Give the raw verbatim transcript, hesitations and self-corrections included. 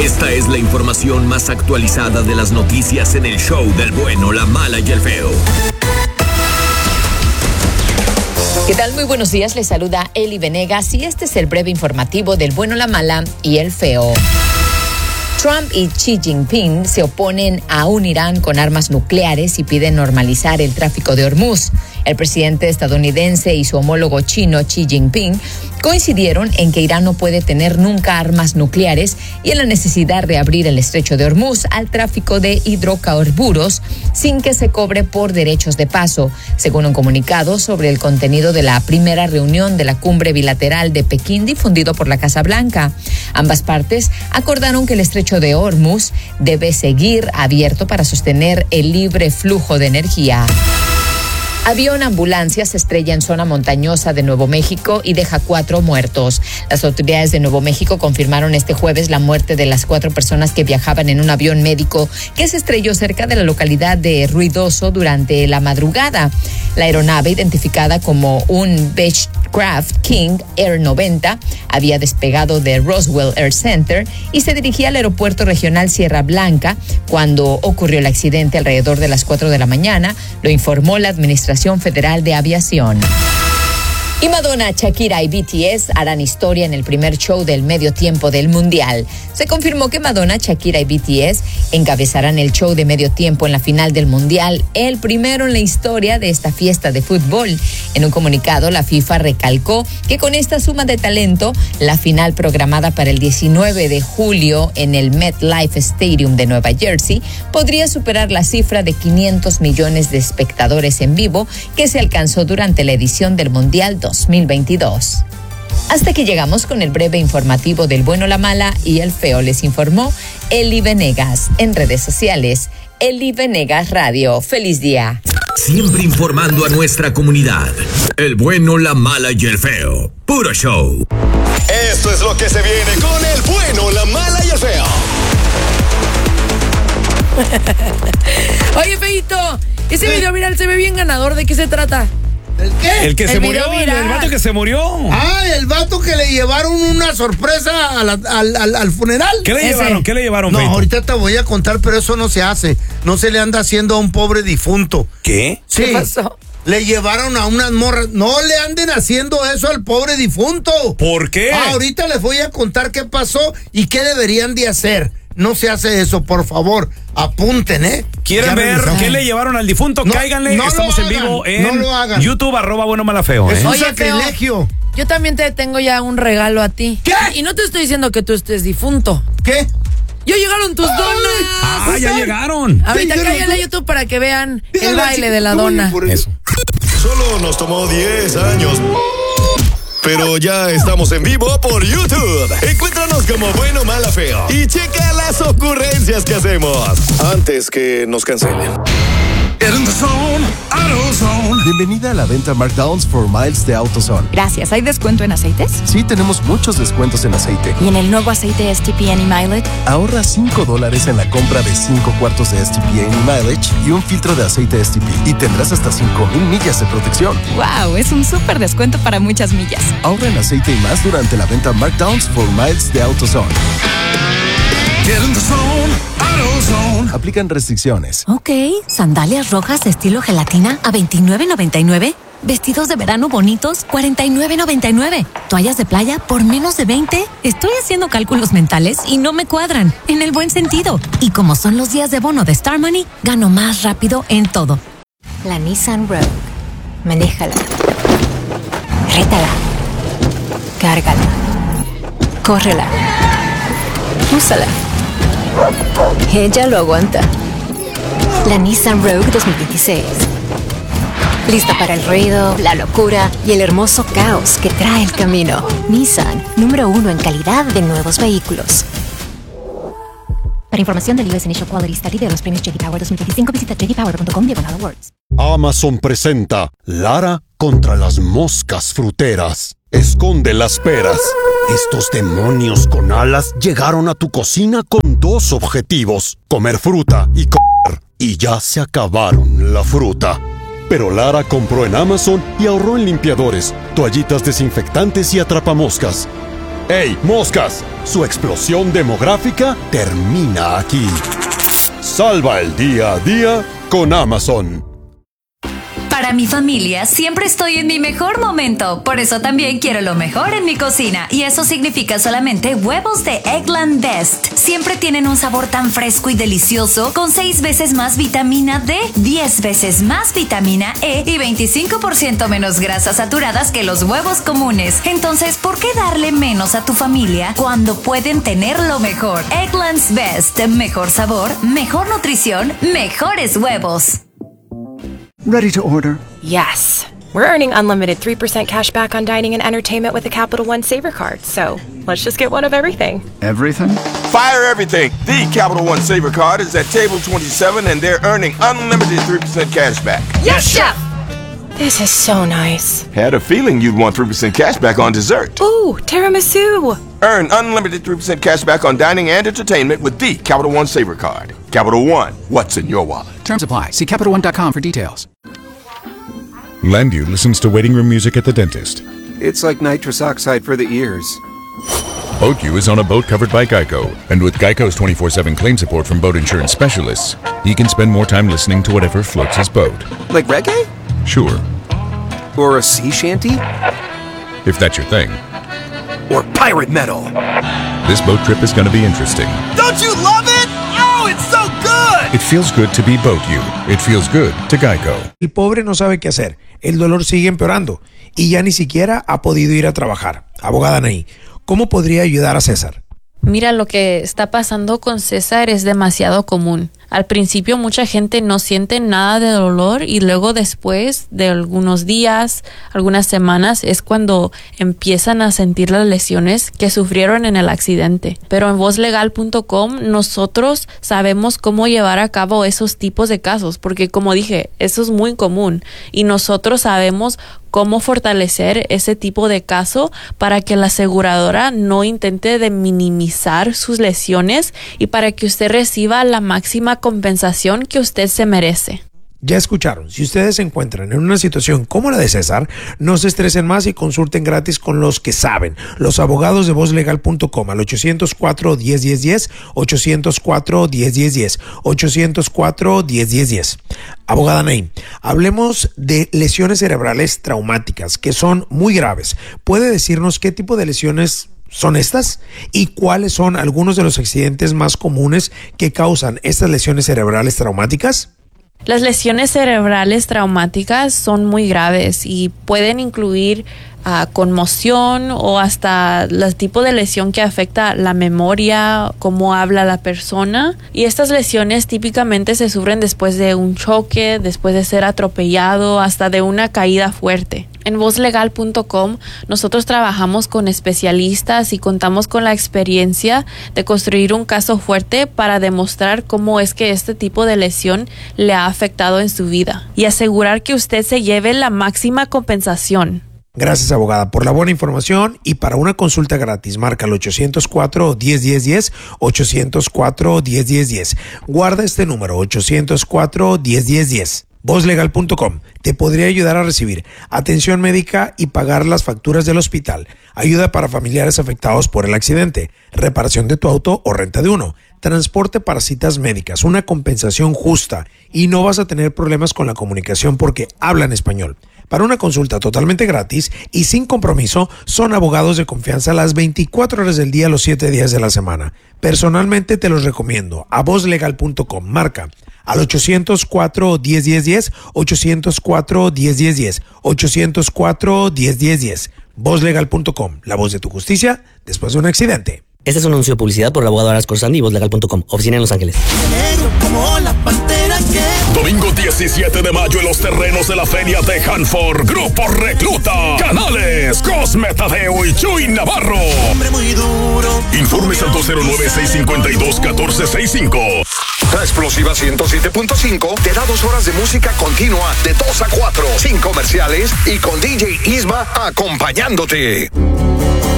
Esta es la información más actualizada de las noticias en el show del bueno, la mala y el feo. ¿Qué tal? Muy buenos días, les saluda Eli Venegas y este es el breve informativo del bueno, la mala y el feo. Trump y Xi Jinping se oponen a un Irán con armas nucleares y piden normalizar el tráfico de Hormuz. El presidente estadounidense y su homólogo chino Xi Jinping coincidieron en que Irán no puede tener nunca armas nucleares y en la necesidad de abrir el estrecho de Hormuz al tráfico de hidrocarburos sin que se cobre por derechos de paso, según un comunicado sobre el contenido de la primera reunión de la cumbre bilateral de Pekín difundido por la Casa Blanca. Ambas partes acordaron que el estrecho de Hormuz debe seguir abierto para sostener el libre flujo de energía. Avión ambulancia se estrella en zona montañosa de Nuevo México y deja cuatro muertos. Las autoridades de Nuevo México confirmaron este jueves la muerte de las cuatro personas que viajaban en un avión médico que se estrelló cerca de la localidad de Ruidoso durante la madrugada. La aeronave, identificada como un Beechcraft King Air noventa, había despegado de Roswell Air Center y se dirigía al aeropuerto regional Sierra Blanca cuando ocurrió el accidente alrededor de las cuatro de la mañana, lo informó la Administración Federal de Aviación. Y Madonna, Shakira y B T S harán historia en el primer show del medio tiempo del Mundial. Se confirmó que Madonna, Shakira y B T S encabezarán el show de medio tiempo en la final del Mundial, el primero en la historia de esta fiesta de fútbol. En un comunicado, la FIFA recalcó que con esta suma de talento, la final programada para el diecinueve de julio en el MetLife Stadium de Nueva Jersey podría superar la cifra de quinientos millones de espectadores en vivo que se alcanzó durante la edición del Mundial dos mil veintidós. Hasta que llegamos con el breve informativo del bueno, la mala y el feo. Les informó Eli Venegas. En redes sociales, Eli Venegas Radio. ¡Feliz día! Siempre informando a nuestra comunidad. El bueno, la mala y el feo. Puro show. Esto es lo que se viene con el bueno, la mala y el feo. Oye, feito, ese ¿Qué? video viral se ve bien ganador. ¿De qué se trata? ¿El qué? El que el se murió, el, el vato que se murió. Ah, el vato que le llevaron una sorpresa a la, al, al, al funeral. ¿Qué le Ese. llevaron? ¿Qué le llevaron, No, Feito? ahorita te voy a contar, pero eso no se hace. No se le anda haciendo a un pobre difunto. ¿Qué? Sí. ¿Qué pasó? Le llevaron a unas morras. No le anden haciendo eso al pobre difunto. ¿Por qué? Ah, ahorita les voy a contar qué pasó y qué deberían de hacer. No se hace eso, por favor. Apunten, ¿eh? ¿Quieren Ya ver revisamos. qué le llevaron al difunto? No, Cáiganle, no lo estamos en hagan, vivo en no lo hagan. YouTube, arroba bueno mala feo, Es ¿eh? un Oye, sacrilegio. Yo también te tengo ya un regalo a ti. ¿Qué? Y no te estoy diciendo que tú estés difunto. ¿Qué? ¡Ya llegaron tus donas! Ah, ya llegaron. Ahorita ¿Qué? cállale a YouTube para que vean el Dígale, baile de la chico, dona. por eso. Eso. Solo nos tomó diez años. Pero ya estamos en vivo por YouTube. Encuéntranos como Bueno, Mala, Feo. Y checa las ocurrencias que hacemos antes que nos cancelen. Bienvenida a la venta Markdowns for Miles de AutoZone. Gracias. ¿Hay descuento en aceites? Sí, tenemos muchos descuentos en aceite. ¿Y en el nuevo aceite S T P Any Mileage? Ahorra cinco dólares en la compra de cinco cuartos de S T P Any Mileage y un filtro de aceite S T P. Y tendrás hasta cinco mil millas de protección. ¡Wow! Es un súper descuento para muchas millas. Ahorra en aceite y más durante la venta Markdowns for Miles de AutoZone. Aplican restricciones. Ok. Sandalias rojas estilo gelatina a veintinueve noventa y nueve. Vestidos de verano bonitos, cuarenta y nueve noventa y nueve. Toallas de playa por menos de veinte. Estoy haciendo cálculos mentales y no me cuadran, en el buen sentido. Y como son los días de bono de Star Money, gano más rápido en todo. La Nissan Rogue. Manéjala. Rétala. Cárgala. Córrela. Úsala. Ella lo aguanta. La Nissan Rogue dos mil veintiséis. Lista para el ruido, la locura y el hermoso caos que trae el camino. Nissan, número uno en calidad de nuevos vehículos. Para información del U S Initial Quality Study de los premios J D Power dos mil veinticinco, visita j d power punto com diagonal awards. Amazon presenta Lara contra las moscas fruteras. Esconde las peras. Estos demonios con alas llegaron a tu cocina con dos objetivos: comer fruta y comer. Y ya se acabaron la fruta. Pero Lara compró en Amazon y ahorró en limpiadores, toallitas desinfectantes y atrapamoscas. ¡Ey, moscas! Su explosión demográfica termina aquí. Salva el día a día con Amazon. Para mi familia siempre estoy en mi mejor momento, por eso también quiero lo mejor en mi cocina, y eso significa solamente huevos de Eggland Best. Siempre tienen un sabor tan fresco y delicioso, con seis veces más vitamina D, diez veces más vitamina E y veinticinco por ciento menos grasas saturadas que los huevos comunes. Entonces, ¿por qué darle menos a tu familia cuando pueden tener lo mejor? Eggland's Best. Mejor sabor, mejor nutrición, mejores huevos. Ready to order? Yes. We're earning unlimited three percent cash back on dining and entertainment with the Capital One Saver Card, so let's just get one of everything. Everything? Fire everything! The Capital One Saver Card is at table twenty-seven and they're earning unlimited three percent cash back. Yes, Chef! This is so nice. Had a feeling you'd want three percent cash back on dessert. Ooh, tiramisu! Earn unlimited three percent cash back on dining and entertainment with the Capital One Saver Card. Capital One, what's in your wallet? Terms apply. See Capital One dot com for details. Landu listens to waiting room music at the dentist. It's like nitrous oxide for the ears. BoatU is on a boat covered by Geico, and with Geico's twenty-four seven claim support from boat insurance specialists, he can spend more time listening to whatever floats his boat. Like reggae? Sure. Or a sea shanty? If that's your thing. Or pirate metal. This boat trip is going to be interesting. Don't you love it? Oh, it's so good! It feels good to be BoatU. It feels good to Geico. El pobre no sabe qué hacer. El dolor sigue empeorando y ya ni siquiera ha podido ir a trabajar. Abogada Anaí, ¿cómo podría ayudar a César? Mira, lo que está pasando con César es demasiado común. Al principio mucha gente no siente nada de dolor y luego después de algunos días, algunas semanas, es cuando empiezan a sentir las lesiones que sufrieron en el accidente. Pero en voz legal punto com nosotros sabemos cómo llevar a cabo esos tipos de casos, porque como dije, eso es muy común y nosotros sabemos cómo fortalecer ese tipo de caso para que la aseguradora no intente de minimizar sus lesiones y para que usted reciba la máxima compensación que usted se merece. Ya escucharon, si ustedes se encuentran en una situación como la de César, no se estresen más y consulten gratis con los que saben, los abogados de voz legal punto com al ochocientos cuatro, diez, diez, diez, ochocientos cuatro, diez, diez, diez, ochocientos cuatro, diez, diez, diez. Abogada Naim, hablemos de lesiones cerebrales traumáticas que son muy graves. ¿Puede decirnos qué tipo de lesiones son estas y cuáles son algunos de los accidentes más comunes que causan estas lesiones cerebrales traumáticas? Las lesiones cerebrales traumáticas son muy graves y pueden incluir uh, conmoción o hasta el tipo de lesión que afecta la memoria, cómo habla la persona. Y estas lesiones típicamente se sufren después de un choque, después de ser atropellado, hasta de una caída fuerte. En voz legal punto com nosotros trabajamos con especialistas y contamos con la experiencia de construir un caso fuerte para demostrar cómo es que este tipo de lesión le ha afectado en su vida y asegurar que usted se lleve la máxima compensación. Gracias, abogada, por la buena información y para una consulta gratis, marca el ochocientos cuatro, diez, diez, diez, ochocientos cuatro, diez, diez, diez. Guarda este número, ochocientos cuatro, diez, diez, diez. voz legal punto com te podría ayudar a recibir atención médica y pagar las facturas del hospital, ayuda para familiares afectados por el accidente, reparación de tu auto o renta de uno, transporte para citas médicas, una compensación justa y no vas a tener problemas con la comunicación porque hablan español. Para una consulta totalmente gratis y sin compromiso, son abogados de confianza las veinticuatro horas del día, los siete días de la semana. Personalmente te los recomiendo a voz legal punto com. Marca al ochocientos cuatro, diez, diez, diez, ochocientos cuatro, diez, diez, diez, ochocientos cuatro, diez, diez, diez. voz legal punto com, la voz de tu justicia después de un accidente. Este es un anuncio de publicidad por el abogado Aras Corsandi y voz legal punto com, oficina en Los Ángeles. Domingo diecisiete de mayo en los terrenos de la feria de Hanford, Grupo Recluta, Canales, Cosme Tadeo y Chuy Navarro. Hombre muy duro. Informes al dos cero nueve, seis cinco dos, uno cuatro seis cinco. La explosiva ciento siete punto cinco te da dos horas de música continua de dos a cuatro, sin comerciales y con D J Isma acompañándote.